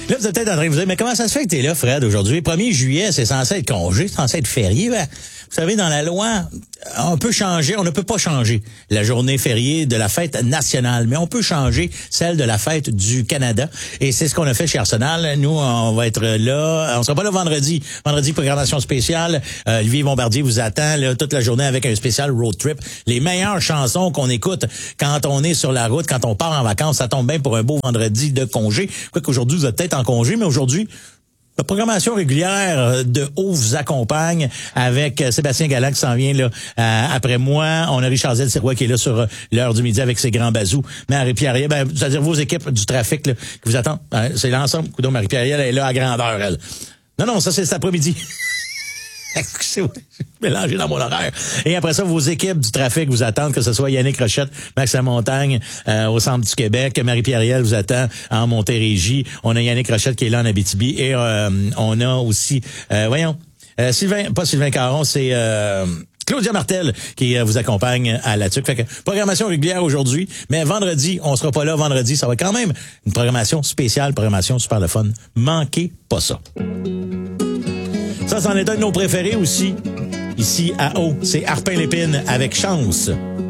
Là, vous êtes peut-être en train de vous dire, mais comment ça se fait que t'es là, Fred, aujourd'hui? 1er juillet, c'est censé être congé, c'est censé être férié. Ben, vous savez, dans la loi, on peut changer, on ne peut pas changer la journée fériée de la fête nationale, mais on peut changer celle de la fête du Canada. Et c'est ce qu'on a fait chez Arsenal. Nous, on va être là. On sera pas là vendredi. Vendredi, programmation spéciale. Olivier Bombardier vous attend là, toute la journée avec un spécial road trip. Les meilleures chansons qu'on écoute quand on est sur la route, quand on part en vacances, ça tombe bien pour un beau vendredi de congé. Quoi qu'aujourd'hui, vous êtes peut-être en congé, mais aujourd'hui, la programmation régulière de Haut vous accompagne avec Sébastien Galland qui s'en vient là après moi. On a Richard Zell-Sirois qui est là sur l'heure du midi avec ses grands bazous. Marie-Pierre, c'est-à-dire vos équipes du trafic là, qui vous attendent. C'est l'ensemble. Coudonc, Marie-Pierre, elle est là à grandeur, elle. Non, ça c'est cet après-midi. Excusez-moi, je suis mélangé dans mon horaire. Et après ça, vos équipes du trafic vous attendent, que ce soit Yannick Rochette, Max Lamontagne, au centre du Québec. Marie-Pierre vous attend en Montérégie. On a Yannick Rochette qui est là en Abitibi. Et on a aussi, Sylvain Caron, c'est Claudia Martel qui vous accompagne à la TUC. Fait que programmation régulière aujourd'hui, mais vendredi, on sera pas là vendredi. Ça va être quand même une programmation spéciale, programmation super le fun. Manquez pas ça. Ça, c'en est un de nos préférés aussi, ici à Haut. C'est Harpin Lépine avec Chance.